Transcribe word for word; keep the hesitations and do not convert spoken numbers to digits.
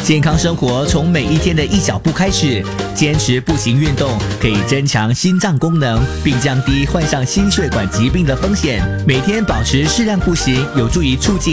健康生活从每一天的一小步开始，坚持步行运动可以增强心脏功能，并降低患上心血管疾病的风险。每天保持适量步行，有助于促进